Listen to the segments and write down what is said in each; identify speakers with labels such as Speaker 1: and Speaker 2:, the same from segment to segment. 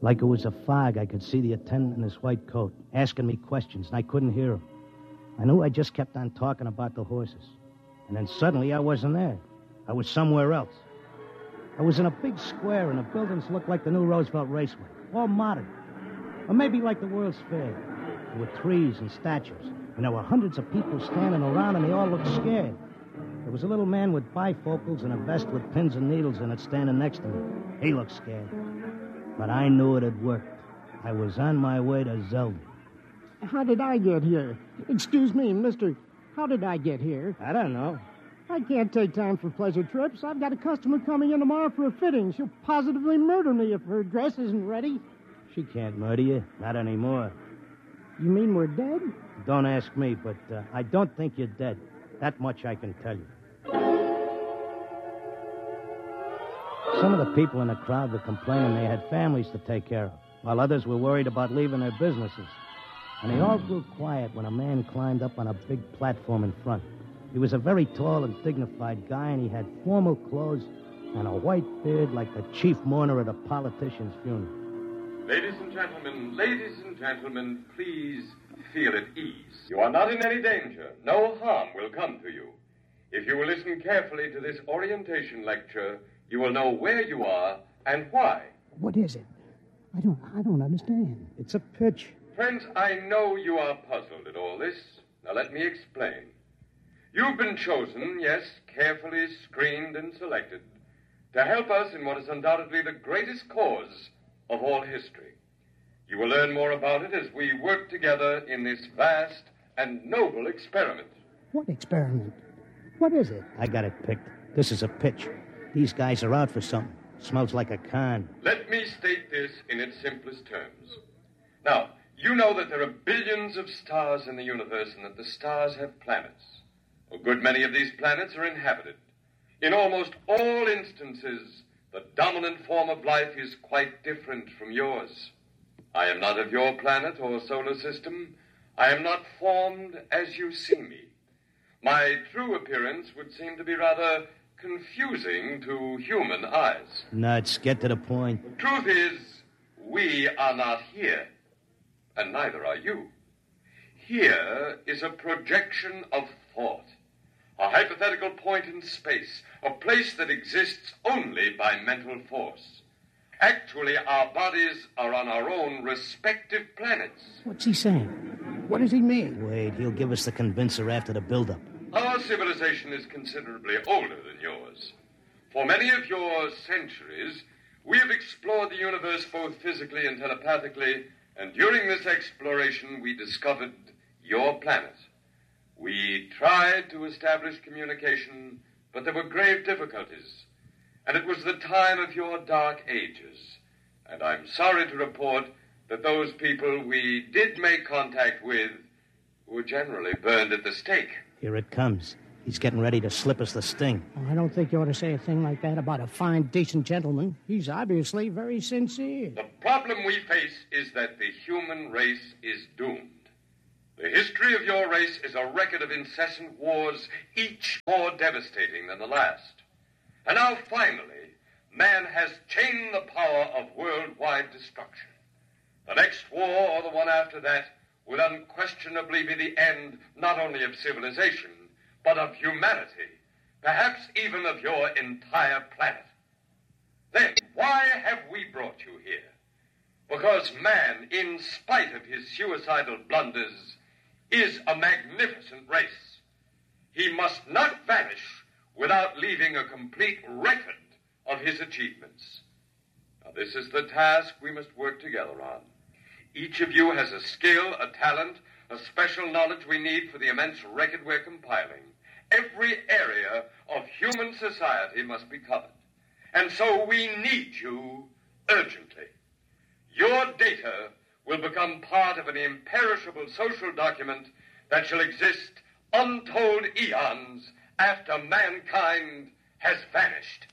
Speaker 1: Like it was a fog, I could see the attendant in his white coat asking me questions, and I couldn't hear him. I knew I just kept on talking about the horses. And then suddenly I wasn't there. I was somewhere else. I was in a big square, and the buildings looked like the new Roosevelt Raceway, all modern. Or maybe like the World's Fair. There were trees and statues, and there were hundreds of people standing around, and they all looked scared. There was a little man with bifocals and a vest with pins and needles in it standing next to me. He looked scared. But I knew it had worked. I was on my way to Zelda.
Speaker 2: How did I get here? Excuse me, mister. How did I get here?
Speaker 1: I don't know.
Speaker 2: I can't take time for pleasure trips. I've got a customer coming in tomorrow for a fitting. She'll positively murder me if her dress isn't ready.
Speaker 1: She can't murder you. Not anymore.
Speaker 2: You mean we're dead?
Speaker 1: Don't ask me, but I don't think you're dead. That much I can tell you. Some of the people in the crowd were complaining they had families to take care of, while others were worried about leaving their businesses. And they all grew quiet when a man climbed up on a big platform in front. He was a very tall and dignified guy, and he had formal clothes and a white beard like the chief mourner at a politician's funeral.
Speaker 3: Ladies and gentlemen, please feel at ease. You are not in any danger. No harm will come to you. If you will listen carefully to this orientation lecture, you will know where you are and why.
Speaker 2: What is it? I don't understand.
Speaker 1: It's a pitch.
Speaker 3: Friends, I know you are puzzled at all this. Now let me explain. You've been chosen, yes, carefully screened and selected, to help us in what is undoubtedly the greatest cause of all history. You will learn more about it as we work together in this vast and noble experiment.
Speaker 2: What experiment? What is it?
Speaker 1: I got it picked. This is a pitch. These guys are out for something. Smells like a con.
Speaker 3: Let me state this in its simplest terms. Now, you know that there are billions of stars in the universe and that the stars have planets. A good many of these planets are inhabited. In almost all instances, the dominant form of life is quite different from yours. I am not of your planet or solar system. I am not formed as you see me. My true appearance would seem to be rather confusing to human eyes.
Speaker 1: Nuts, get to the point.
Speaker 3: The truth is, we are not here, and neither are you. Here is a projection of thought, a hypothetical point in space, a place that exists only by mental force. Actually, our bodies are on our own respective planets.
Speaker 2: What's he saying? What does he mean?
Speaker 1: Wait, he'll give us the convincer after the build-up.
Speaker 3: Our civilization is considerably older than yours. For many of your centuries, we have explored the universe both physically and telepathically, and during this exploration, we discovered your planet. We tried to establish communication, but there were grave difficulties. And it was the time of your dark ages. And I'm sorry to report that those people we did make contact with were generally burned at the stake.
Speaker 1: Here it comes. He's getting ready to slip us the sting.
Speaker 2: Oh, I don't think you ought to say a thing like that about a fine, decent gentleman. He's obviously very sincere.
Speaker 3: The problem we face is that the human race is doomed. The history of your race is a record of incessant wars, each more devastating than the last. And now, finally, man has chained the power of worldwide destruction. The next war, or the one after that, will unquestionably be the end not only of civilization, but of humanity, perhaps even of your entire planet. Then, why have we brought you here? Because man, in spite of his suicidal blunders, is a magnificent race. He must not vanish without leaving a complete record of his achievements. Now, this is the task we must work together on. Each of you has a skill, a talent, a special knowledge we need for the immense record we're compiling. Every area of human society must be covered. And so we need you urgently. Your data will become part of an imperishable social document that shall exist untold eons after mankind has vanished.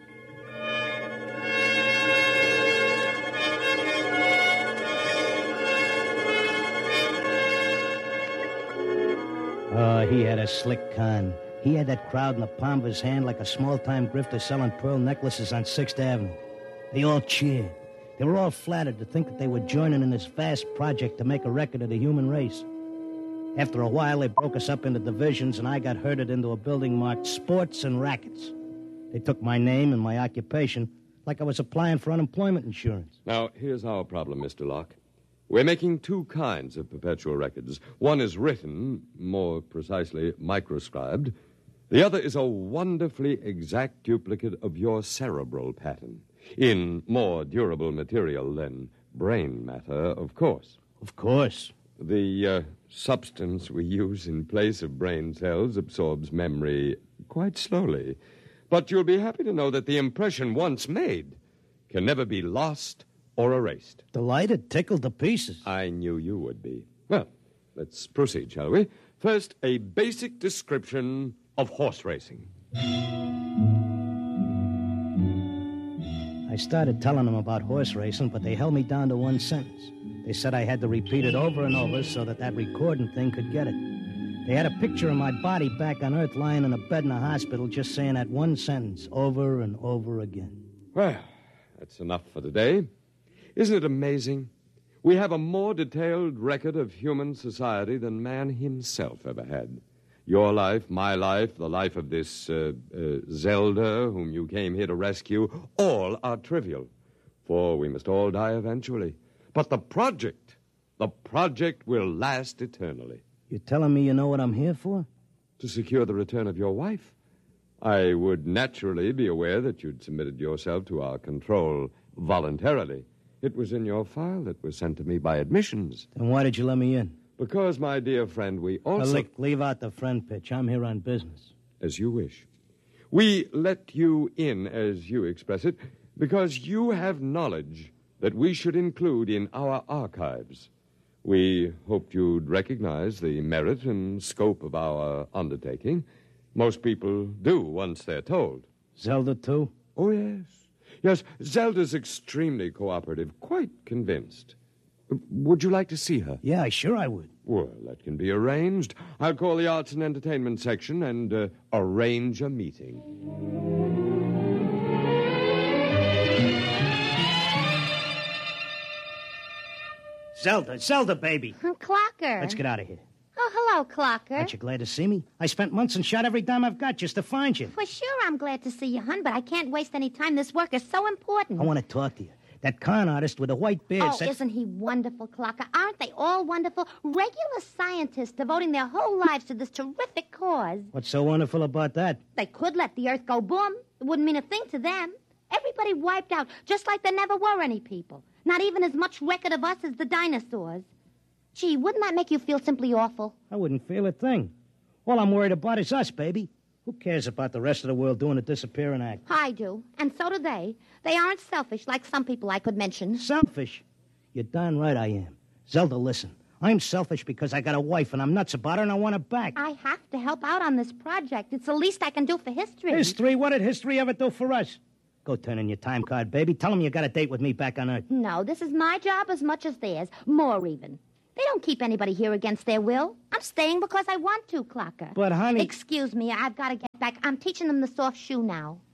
Speaker 1: Oh, he had a slick con. He had that crowd in the palm of his hand like a small-time grifter selling pearl necklaces on 6th Avenue. They all cheered. They were all flattered to think that they were joining in this vast project to make a record of the human race. After a while, they broke us up into divisions, and I got herded into a building marked Sports and Rackets. They took my name and my occupation like I was applying for unemployment insurance.
Speaker 4: Now, here's our problem, Mr. Locke. We're making two kinds of perpetual records. One is written, more precisely, microscribed. The other is a wonderfully exact duplicate of your cerebral pattern, in more durable material than brain matter, of course.
Speaker 1: Of course.
Speaker 4: The substance we use in place of brain cells absorbs memory quite slowly. But you'll be happy to know that the impression once made can never be lost or erased.
Speaker 1: Delighted, tickled to pieces.
Speaker 4: I knew you would be. Well, let's proceed, shall we? First, a basic description of horse racing.
Speaker 1: I started telling them about horse racing, but they held me down to one sentence. They said I had to repeat it over and over so that recording thing could get it. They had a picture of my body back on Earth lying in a bed in a hospital just saying that one sentence over and over again.
Speaker 4: Well, that's enough for today. Isn't it amazing? We have a more detailed record of human society than man himself ever had. Your life, my life, the life of this Zelda, whom you came here to rescue, all are trivial, for we must all die eventually. But the project will last eternally.
Speaker 1: You're telling me you know what I'm here for?
Speaker 4: To secure the return of your wife. I would naturally be aware that you'd submitted yourself to our control voluntarily. It was in your file that was sent to me by admissions.
Speaker 1: Then why did you let me in?
Speaker 4: Because, my dear friend, we also...
Speaker 1: Leave out the friend pitch. I'm here on business.
Speaker 4: As you wish. We let you in, as you express it, because you have knowledge that we should include in our archives. We hoped you'd recognize the merit and scope of our undertaking. Most people do once they're told.
Speaker 1: Zelda, too?
Speaker 4: Oh, yes. Yes, Zelda's extremely cooperative, quite convinced. Would you like to see her?
Speaker 1: Yeah, sure I would.
Speaker 4: Well, that can be arranged. I'll call the Arts and Entertainment section and arrange a meeting.
Speaker 1: Zelda, baby.
Speaker 5: Clocker.
Speaker 1: Let's get out of here.
Speaker 5: Oh, hello, Clocker.
Speaker 1: Aren't you glad to see me? I spent months and shot every dime I've got just to find you.
Speaker 5: For sure I'm glad to see you, hon, but I can't waste any time. This work is so important.
Speaker 1: I want to talk to you. That con artist with the white beard said...
Speaker 5: isn't he wonderful, Clocker? Aren't they all wonderful? Regular scientists devoting their whole lives to this terrific cause.
Speaker 1: What's so wonderful about that?
Speaker 5: They could let the Earth go boom. It wouldn't mean a thing to them. Everybody wiped out, just like there never were any people. Not even as much record of us as the dinosaurs. Gee, wouldn't that make you feel simply awful?
Speaker 1: I wouldn't feel a thing. All I'm worried about is us, baby. Who cares about the rest of the world doing a disappearing act?
Speaker 5: I do, and so do they. They aren't selfish like some people I could mention.
Speaker 1: Selfish? You're darn right I am. Zelda, listen. I'm selfish because I got a wife and I'm nuts about her and I want her back.
Speaker 5: I have to help out on this project. It's the least I can do for history.
Speaker 1: History? What did history ever do for us? Go turn in your time card, baby. Tell them you got a date with me back on Earth.
Speaker 5: No, this is my job as much as theirs. More even. They don't keep anybody here against their will. I'm staying because I want to, Clocker.
Speaker 1: But, honey...
Speaker 5: Excuse me, I've got to get back. I'm teaching them the soft shoe now.